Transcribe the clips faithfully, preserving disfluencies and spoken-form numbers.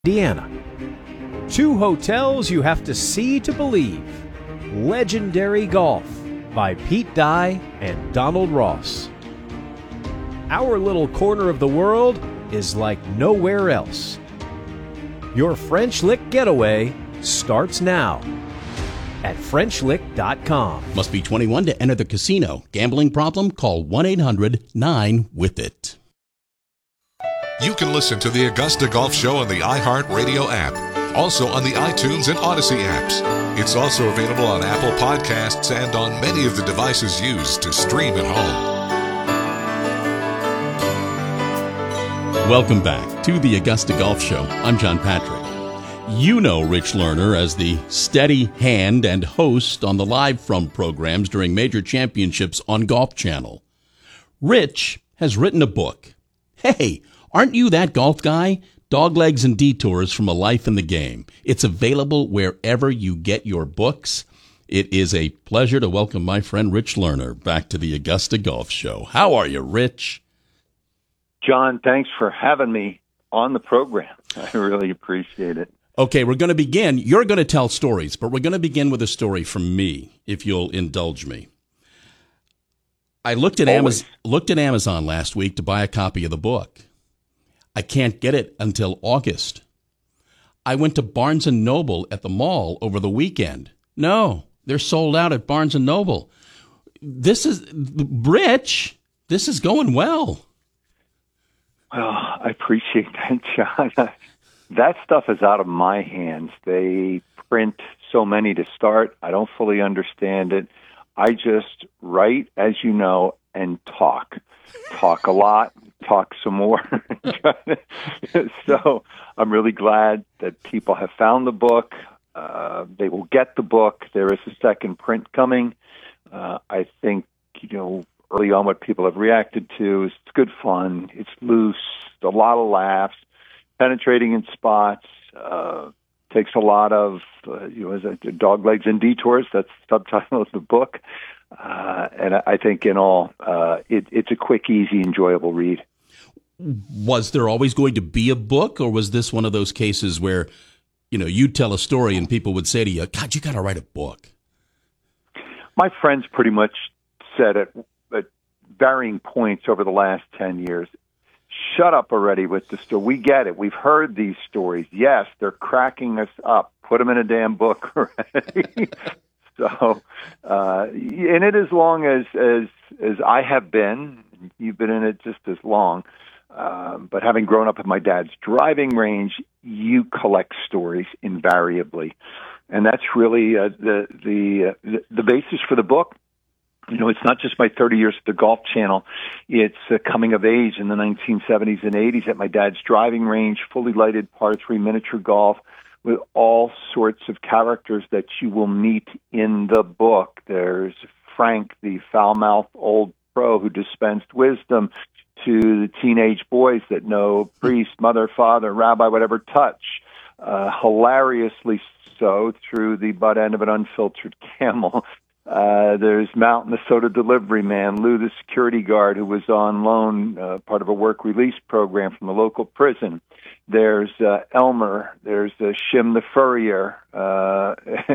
Indiana. Two hotels you have to see to believe. Legendary Golf by Pete Dye and Donald Ross. Our little corner of the world is like nowhere else. Your French Lick Getaway starts now at French Lick dot com. Must be twenty-one to enter the casino. Gambling problem? Call one eight hundred nine with it. You can listen to the Augusta Golf Show on the iHeartRadio app. Also on the iTunes and Odyssey apps. It's also available on Apple Podcasts and on many of the devices used to stream at home. Welcome back to the Augusta Golf Show. I'm John Patrick. You know Rich Lerner as the steady hand and host on the Live From programs during major championships on Golf Channel. Rich has written a book. Hey, aren't you that golf guy? Doglegs and Detours from a Life in the Game. It's available wherever you get your books. It is a pleasure to welcome my friend Rich Lerner back to the Augusta Golf Show. How are you, Rich? John, thanks for having me on the program. I really appreciate it. Okay, we're going to begin. You're going to tell stories, but we're going to begin with a story from me, if you'll indulge me. I looked at Amazon, looked at Amazon last week to buy a copy of the book. I can't get it until August. I went to Barnes and Noble at the mall over the weekend. No, they're sold out at Barnes and Noble. This is, Rich, this is going well. Well, I appreciate that, John. That stuff is out of my hands. They print so many to start. I don't fully understand it. I just write, as you know, and talk. Talk a lot. Talk some more. So I'm really glad that people have found the book. Uh, they will get the book. There is a second print coming. Uh, I think, you know, early on what people have reacted to is it's good fun. It's loose, a lot of laughs, penetrating in spots, uh, takes a lot of, uh, you know, is it Doglegs and Detours? That's the subtitle of the book. Uh, and I think in all, uh, it, it's a quick, easy, enjoyable read. Was there always going to be a book, or was this one of those cases where, you know, you'd tell a story and people would say to you, God, you got to write a book? My friends pretty much said at, at varying points over the last ten years, shut up already with the story. We get it. We've heard these stories. Yes, they're cracking us up. Put them in a damn book already. So, uh, in it as long as, as, as I have been, you've been in it just as long. Um, but having grown up at my dad's driving range, you collect stories invariably, and that's really uh, the the uh, the basis for the book. You know, it's not just my thirty years at the Golf Channel; it's uh, coming of age in the nineteen seventies and eighties at my dad's driving range, fully lighted par three miniature golf, with all sorts of characters that you will meet in the book. There's Frank, the foul-mouthed old pro who dispensed wisdom to the teenage boys that know priest, mother, father, rabbi, whatever touch, uh, hilariously so through the butt end of an unfiltered camel. Uh, there's Mountain, the soda delivery man, Lou, the security guard who was on loan, uh, part of a work release program from the local prison. There's uh, Elmer. There's uh, Shim the furrier. Uh,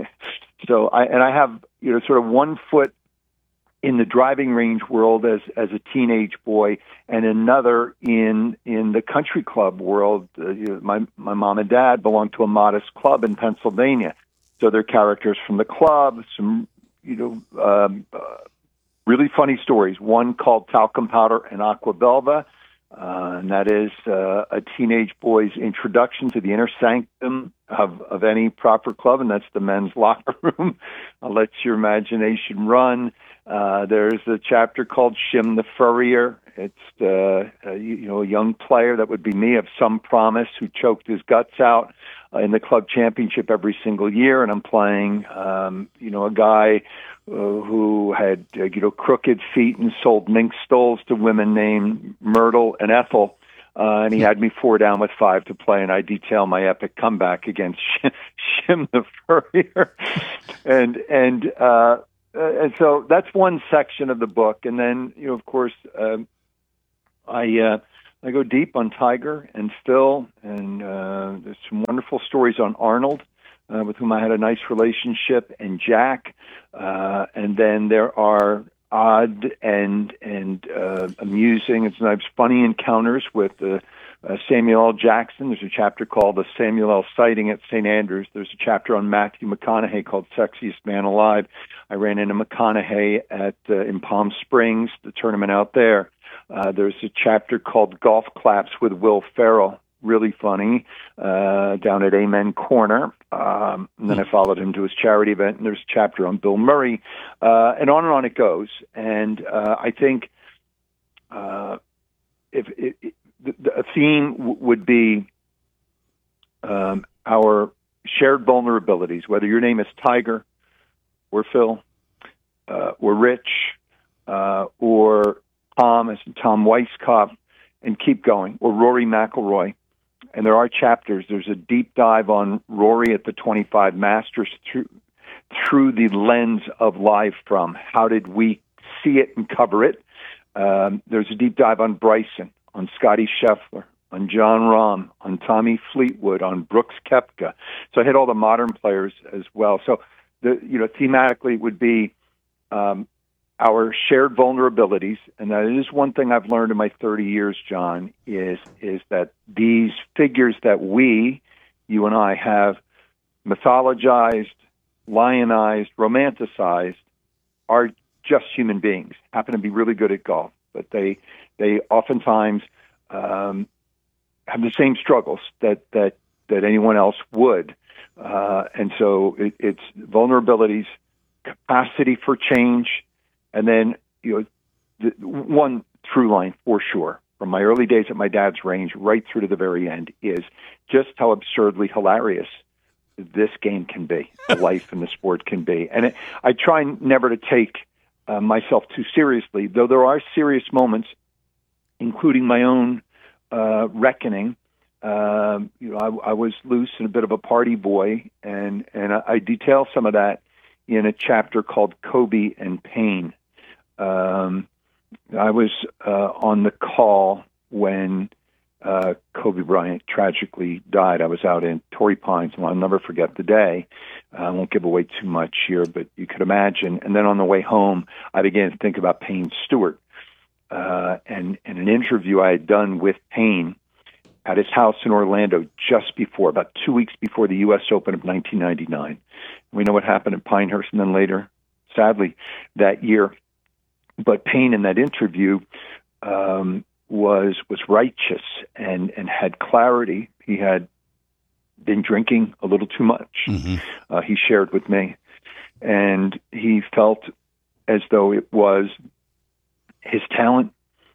so I and I have, you know, sort of one foot in the driving range world as as a teenage boy, and another in in the country club world. Uh, you know, my my mom and dad belonged to a modest club in Pennsylvania, so they're characters from the club. Some you know um, uh, really funny stories. One called Talcum Powder and Aqua Belva, uh, and that is uh, a teenage boy's introduction to the inner sanctum of of any proper club, and that's the men's locker room. I'll let your imagination run. Uh, there's a chapter called Shim the Furrier. It's uh, uh, you, you know a young player that would be me of some promise who choked his guts out uh, in the club championship every single year, and I'm playing um, you know a guy uh, who had uh, you know crooked feet and sold mink stoles to women named Myrtle and Ethel. Uh, and he had me four down with five to play, and I detail my epic comeback against Shim the Furrier, and and. Uh, Uh, and so that's one section of the book. And then, you know, of course, um, I uh, I go deep on Tiger and Phil, and uh, there's some wonderful stories on Arnold, uh, with whom I had a nice relationship, and Jack, uh, and then there are odd and and uh, amusing and sometimes funny encounters with uh, uh, Samuel L. Jackson. There's a chapter called The Samuel L. Sighting at Saint Andrews. There's a chapter on Matthew McConaughey called Sexiest Man Alive. I ran into McConaughey at uh, in Palm Springs, the tournament out there. Uh, there's a chapter called Golf Claps with Will Ferrell, really funny, uh, down at Amen Corner. Um, and then I followed him to his charity event, and there's a chapter on Bill Murray, uh, and on and on it goes. And uh, I think uh, if it, it, the, a theme w- would be um, our shared vulnerabilities, whether your name is Tiger or Phil uh, or Rich uh, or Tom, as in Tom Weiskopf, and keep going, or Rory McIlroy. And there are chapters. There's a deep dive on Rory at the twenty-five Masters through through the lens of Live From. How did we see it and cover it? Um, there's a deep dive on Bryson, on Scotty Scheffler, on John Rahm, on Tommy Fleetwood, on Brooks Koepka. So I hit all the modern players as well. So the you know thematically it would be um, our shared vulnerabilities, and that is one thing I've learned in my thirty years, John, is is that these figures that we, you and I, have mythologized, lionized, romanticized, are just human beings, happen to be really good at golf, but they they oftentimes um, have the same struggles that that, that anyone else would. Uh, and so it, it's vulnerabilities, capacity for change, and then, you know, the one through line for sure, from my early days at my dad's range right through to the very end, is just how absurdly hilarious this game can be, life and the sport can be. And it, I try never to take uh, myself too seriously, though there are serious moments, including my own uh, reckoning. Uh, you know, I, I was loose and a bit of a party boy, and, and I, I detail some of that in a chapter called Kobe and Pain. Um, I was uh, on the call when uh, Kobe Bryant tragically died. I was out in Torrey Pines, and I'll never forget the day. Uh, I won't give away too much here, but you could imagine. And then on the way home, I began to think about Payne Stewart uh, and, and an interview I had done with Payne at his house in Orlando just before, about two weeks before the U S Open of nineteen ninety-nine. We know what happened at Pinehurst and then later, sadly, that year. But Payne in that interview um, was was righteous and, and had clarity. He had been drinking a little too much, mm-hmm. uh, he shared with me. And he felt as though it was his talent,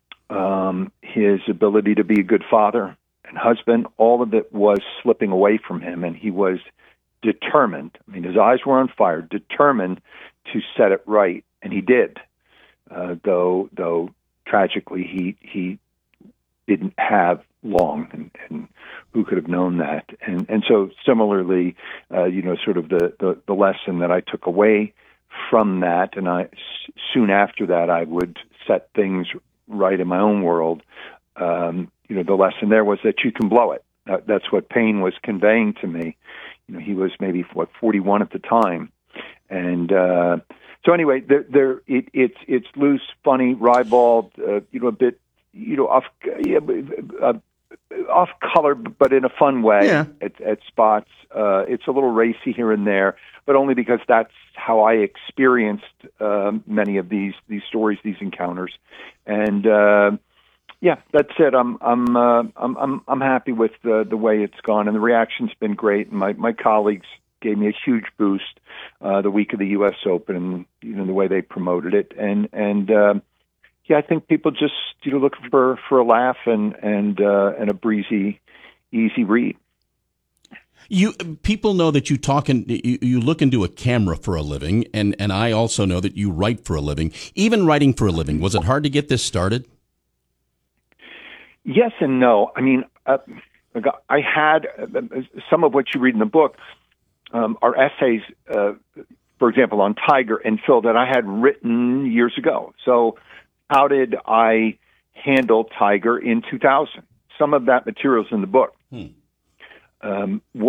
um, his ability to be a good father and husband, all of it was slipping away from him, and he was determined. I mean, his eyes were on fire, determined to set it right, and he did. Uh, though, though tragically, he he didn't have long, and, and who could have known that? And and so, similarly, uh, you know, sort of the, the the lesson that I took away from that, and I soon after that, I would set things right in my own world. Um, you know, the lesson there was that you can blow it. That, that's what Payne was conveying to me. You know, he was maybe what forty-one at the time, and uh, so anyway, there, there it, it's it's loose, funny, ribald, uh, you know, a bit, you know, off yeah, uh, off color, but in a fun way yeah. at, at spots. Uh, it's a little racy here and there, but only because that's how I experienced uh, many of these these stories, these encounters, and. Uh, Yeah, that's it. I'm I'm uh, I'm I'm I'm happy with the the way it's gone, and the reaction's been great. And my, my colleagues gave me a huge boost uh, the week of the U S Open, and you know the way they promoted it. And and uh, yeah, I think people just you know looking for, for a laugh and and uh, and a breezy, easy read. You people know that you talk and you, you look into a camera for a living, and and I also know that you write for a living. Even writing for a living, was it hard to get this started? Yes and no. I mean, uh, I had uh, some of what you read in the book um, are essays, uh, for example, on Tiger and Phil that I had written years ago. So how did I handle Tiger in two thousand. Some of that material's in the book. Hmm. Um,